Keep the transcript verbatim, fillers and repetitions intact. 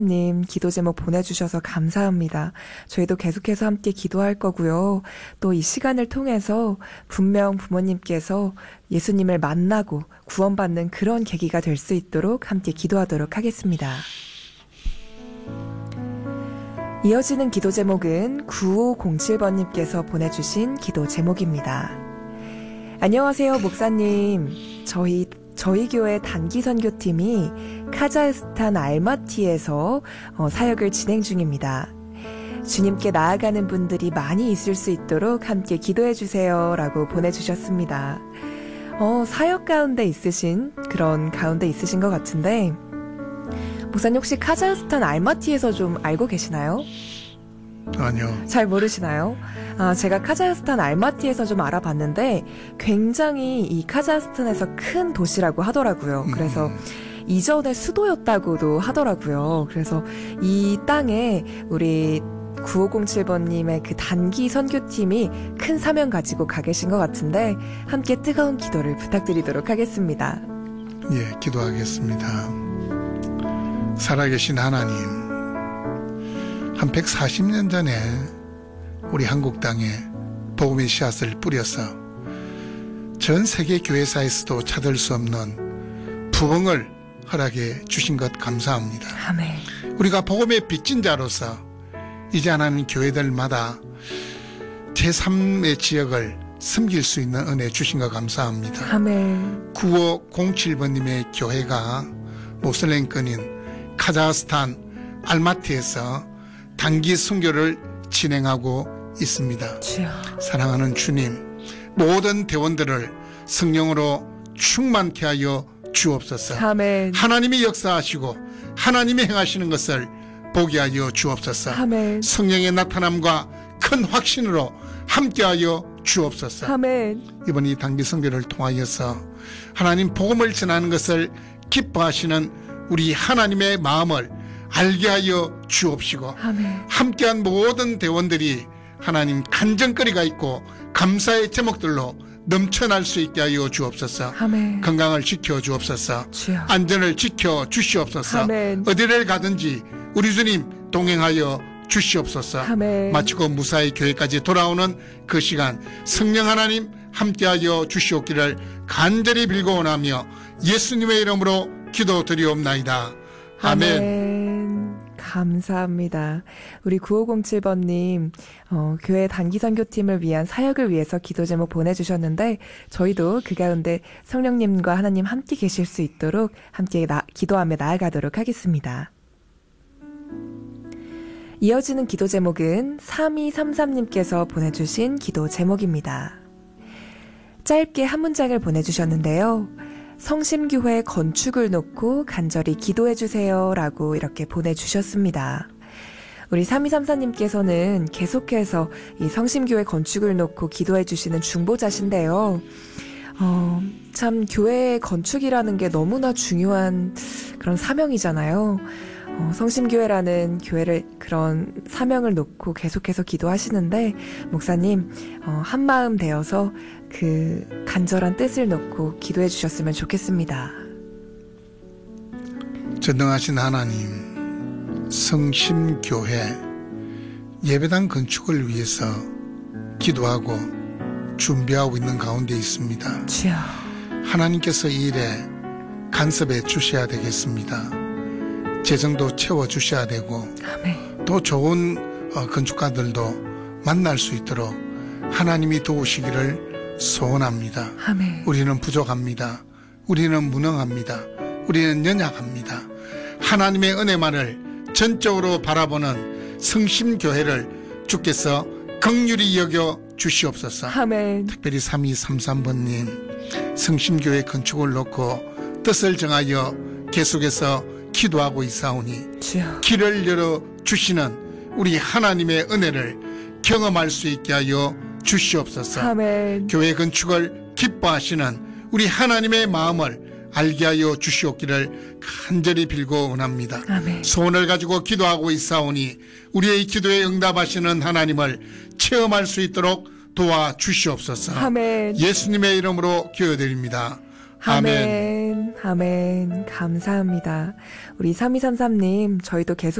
님 기도 제목 보내주셔서 감사합니다. 저희도 계속해서 함께 기도할 거고요. 또 이 시간을 통해서 분명 부모님께서 예수님을 만나고 구원받는 그런 계기가 될 수 있도록 함께 기도하도록 하겠습니다. 이어지는 기도 제목은 구오공칠 번님께서 보내주신 기도 제목입니다. 안녕하세요, 목사님. 저희 저희 교회 단기 선교팀이 카자흐스탄 알마티에서 어, 사역을 진행 중입니다. 주님께 나아가는 분들이 많이 있을 수 있도록 함께 기도해 주세요 라고 보내주셨습니다. 어, 사역 가운데 있으신 그런 가운데 있으신 것 같은데 목사님 혹시 카자흐스탄 알마티에서 좀 알고 계시나요? 아니요. 잘 모르시나요? 아, 제가 카자흐스탄 알마티에서 좀 알아봤는데 굉장히 이 카자흐스탄에서 큰 도시라고 하더라고요. 그래서 음. 이전에 수도였다고도 하더라고요. 그래서 이 땅에 우리 구오공칠 번님의 그 단기 선교팀이 큰 사명 가지고 가 계신 것 같은데 함께 뜨거운 기도를 부탁드리도록 하겠습니다. 예, 기도하겠습니다. 살아계신 하나님, 한 백사십 년 전에 우리 한국 땅에 복음의 씨앗을 뿌려서 전 세계 교회사에서도 찾을 수 없는 부흥을 허락해 주신 것 감사합니다. 아멘. 우리가 복음의 빚진 자로서 이제 하나님 교회들마다 제삼의 지역을 섬길 수 있는 은혜 주신 것 감사합니다. 아멘. 구오공칠 번님의 교회가 모슬렘권인 카자흐스탄 알마티에서 단기 선교를 진행하고 있습니다. 주여. 사랑하는 주님, 모든 대원들을 성령으로 충만케 하여 주옵소서. 아멘. 하나님이 역사하시고 하나님이 행하시는 것을 보게 하여 주옵소서. 아멘. 성령의 나타남과 큰 확신으로 함께하여 주옵소서. 아멘. 이번 이 단기 선교를 통하여서 하나님 복음을 전하는 것을 기뻐하시는 우리 하나님의 마음을 알게 하여 주옵시고 아멘. 함께한 모든 대원들이 하나님 간증거리가 있고 감사의 제목들로 넘쳐날 수 있게 하여 주옵소서. 아멘. 건강을 지켜 주옵소서. 주여. 안전을 지켜 주시옵소서. 아멘. 어디를 가든지 우리 주님 동행하여 주시옵소서. 아멘. 마치고 무사히 교회까지 돌아오는 그 시간 성령 하나님 함께하여 주시옵기를 간절히 빌고 원하며 예수님의 이름으로 기도드리옵나이다. 아멘. 아멘. 감사합니다. 우리 구오공칠 번님 어, 교회 단기 선교팀을 위한 사역을 위해서 기도 제목 보내주셨는데 저희도 그 가운데 성령님과 하나님 함께 계실 수 있도록 함께 나, 기도하며 나아가도록 하겠습니다. 이어지는 기도 제목은 삼이삼삼님께서 보내주신 기도 제목입니다. 짧게 한 문장을 보내주셨는데요. 성심교회 건축을 놓고 간절히 기도해주세요 라고 이렇게 보내주셨습니다. 우리 삼이삼사님께서는 계속해서 이 성심교회 건축을 놓고 기도해주시는 중보자신데요. 어, 참 교회 건축이라는 게 너무나 중요한 그런 사명이잖아요. 어, 성심교회라는 교회를 그런 사명을 놓고 계속해서 기도하시는데 목사님 어, 한마음 되어서 그 간절한 뜻을 놓고 기도해 주셨으면 좋겠습니다. 전능하신 하나님, 성심교회 예배당 건축을 위해서 기도하고 준비하고 있는 가운데 있습니다. 주여. 하나님께서 이 일에 간섭해 주셔야 되겠습니다. 재정도 채워주셔야 되고 아멘. 또 좋은 건축가들도 만날 수 있도록 하나님이 도우시기를 소원합니다. 아멘. 우리는 부족합니다. 우리는 무능합니다. 우리는 연약합니다. 하나님의 은혜만을 전적으로 바라보는 성심교회를 주께서 긍휼히 여겨 주시옵소서. 아멘. 특별히 삼이삼삼 번님 성심교회 건축을 놓고 뜻을 정하여 계속해서 기도하고 있사오니 주여. 길을 열어 주시는 우리 하나님의 은혜를 경험할 수 있게 하여 주시옵소서. 아멘. 교회 건축을 기뻐하시는 우리 하나님의 마음을 알게 하여 주시옵기를 간절히 빌고 원합니다. 아멘. 소원을 가지고 기도하고 있사오니 우리의 기도에 응답하시는 하나님을 체험할 수 있도록 도와주시옵소서. 아멘. 예수님의 이름으로 기도드립니다. 아멘. 아멘. 아멘. 감사합니다. 우리 삼이삼삼 님, 저희도 계속